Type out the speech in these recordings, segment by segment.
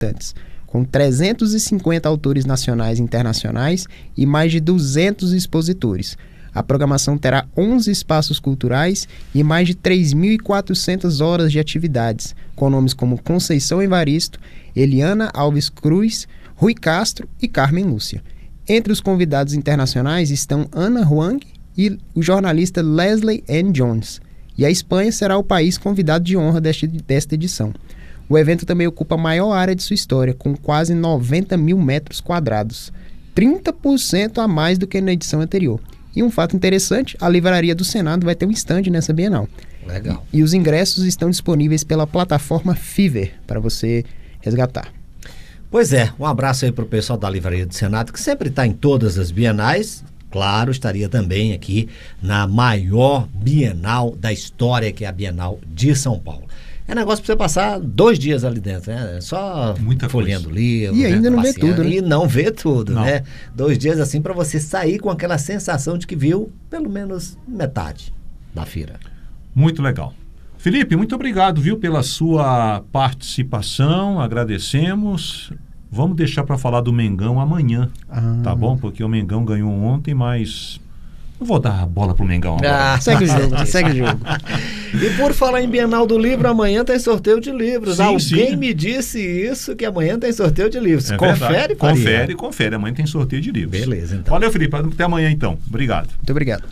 com 350 autores nacionais e internacionais e mais de 200 expositores. A programação terá 11 espaços culturais e mais de 3.400 horas de atividades, com nomes como Conceição Evaristo, Eliana Alves Cruz, Rui Castro e Carmen Lúcia. Entre os convidados internacionais estão Ana Huang e o jornalista Leslie Ann Jones. E a Espanha será o país convidado de honra desta edição. O evento também ocupa a maior área de sua história, com quase 90 mil metros quadrados, 30% a mais do que na edição anterior. E um fato interessante, a Livraria do Senado vai ter um stand nessa Bienal. Legal. E os ingressos estão disponíveis pela plataforma Fiverr, para você resgatar. Pois é, um abraço aí para o pessoal da Livraria do Senado, que sempre está em todas as bienais. Claro, estaria também aqui na maior bienal da história, que é a Bienal de São Paulo. É negócio para você passar 2 dias ali dentro, né? Só folheando livro. E ainda não vê tudo, né? E não vê tudo, né? 2 dias assim para você sair com aquela sensação de que viu pelo menos metade da feira. Muito legal. Felipe, muito obrigado, viu, pela sua participação. Agradecemos. Vamos deixar para falar do Mengão amanhã, tá bom? Porque o Mengão ganhou ontem, mas... Eu vou dar a bola pro Mengão agora. Segue o jogo, segue o jogo. E por falar em Bienal do Livro, amanhã tem sorteio de livros. Sim, Alguém me disse isso, que amanhã tem sorteio de livros. É confere, Faria? Confere. Amanhã tem sorteio de livros. Beleza, então. Valeu, Felipe. Até amanhã, então. Obrigado. Muito obrigado.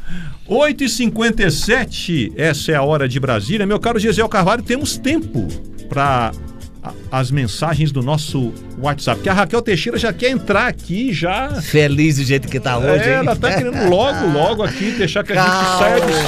8h57, essa é a hora de Brasília. Meu caro Gesiel Carvalho, temos tempo para as mensagens do nosso WhatsApp, porque a Raquel Teixeira já quer entrar aqui, já... Feliz do jeito que tá hoje, hein? Ela tá querendo logo aqui deixar que a gente saia de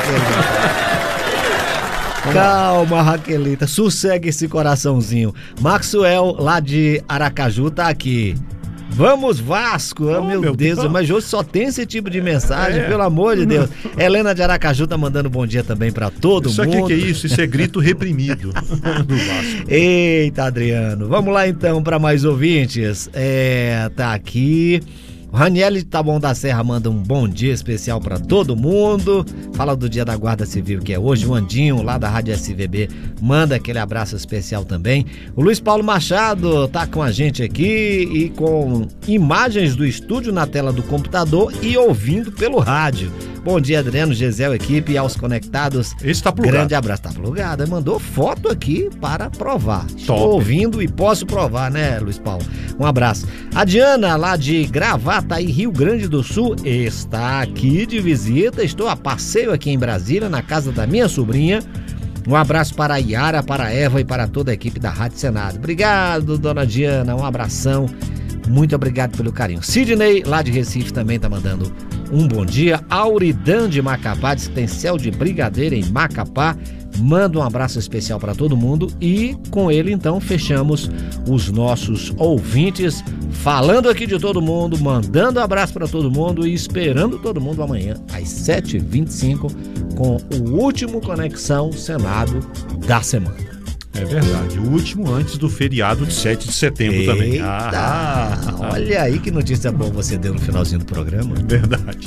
cima. Calma, Raquelita, sossegue esse coraçãozinho. Maxwell, lá de Aracaju, tá aqui. Vamos, Vasco! Meu Deus, mas hoje só tem esse tipo de mensagem, pelo amor de Deus. Helena de Aracaju tá mandando bom dia também pra todo mundo. Isso aqui que é isso? Isso é grito reprimido do Vasco. Eita, Adriano. Vamos lá então para mais ouvintes. Tá aqui. O Raniel de Taboão da Serra manda um bom dia especial para todo mundo. Fala do dia da Guarda Civil, que é hoje. O Andinho, lá da Rádio SVB, manda aquele abraço especial também. O Luiz Paulo Machado tá com a gente aqui e com imagens do estúdio na tela do computador e ouvindo pelo rádio. Bom dia, Adriano, Gesiel, equipe e aos conectados. Esse tá plugado. Grande abraço. Tá plugado. Mandou foto aqui para provar. Estou ouvindo e posso provar, né, Luiz Paulo? Um abraço. A Diana, lá de Gravataí, Rio Grande do Sul, está aqui de visita. Estou a passeio aqui em Brasília, na casa da minha sobrinha. Um abraço para a Yara, para a Eva e para toda a equipe da Rádio Senado. Obrigado, dona Diana. Um abração. Muito obrigado pelo carinho. Sidney, lá de Recife, também tá mandando um bom dia. Auridan de Macapá, diz que tem céu de brigadeiro em Macapá. Manda um abraço especial para todo mundo e com ele então fechamos os nossos ouvintes, falando aqui de todo mundo, mandando um abraço para todo mundo e esperando todo mundo amanhã às 7h25 com o último Conexão Senado da semana. É verdade, o último antes do feriado de 7 de setembro também. Olha aí que notícia boa você deu no finalzinho do programa. Verdade.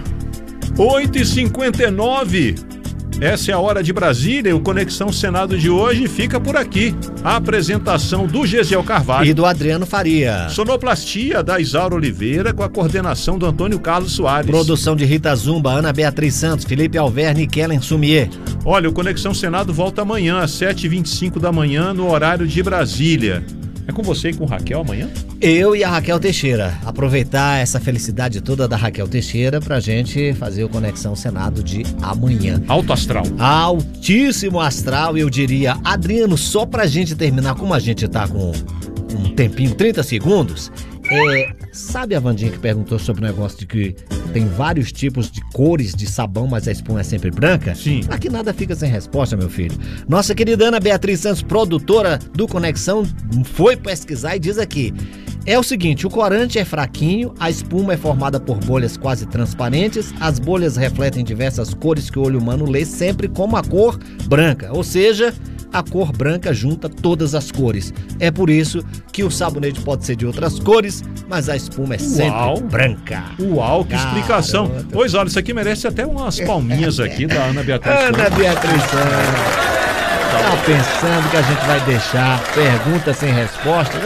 8h59, essa é a hora de Brasília. O Conexão Senado de hoje fica por aqui. A apresentação do Gesiel Carvalho e do Adriano Faria. Sonoplastia da Isaura Oliveira com a coordenação do Antônio Carlos Soares. Produção de Rita Zumba, Ana Beatriz Santos, Felipe Alverne e Kellen Sumier. Olha, o Conexão Senado volta amanhã às 7h25 da manhã no horário de Brasília. É com você e com Raquel amanhã? Eu e a Raquel Teixeira. Aproveitar essa felicidade toda da Raquel Teixeira pra gente fazer o Conexão Senado de amanhã. Alto astral. Altíssimo astral, eu diria. Adriano, só pra gente terminar, como a gente tá com um tempinho, 30 segundos... sabe a Vandinha que perguntou sobre o negócio de que tem vários tipos de cores de sabão, mas a espuma é sempre branca? Sim. Aqui nada fica sem resposta, meu filho. Nossa querida Ana Beatriz Santos, produtora do Conexão, foi pesquisar e diz aqui: é o seguinte, o corante é fraquinho, a espuma é formada por bolhas quase transparentes, as bolhas refletem diversas cores que o olho humano lê sempre como a cor branca, ou seja... A cor branca junta todas as cores. É por isso que o sabonete pode ser de outras cores, mas a espuma é sempre branca. Uau, que explicação. Pois olha, isso aqui merece até umas palminhas aqui da Ana Beatriz. Ana Beatriz. Tá pensando que a gente vai deixar pergunta sem resposta?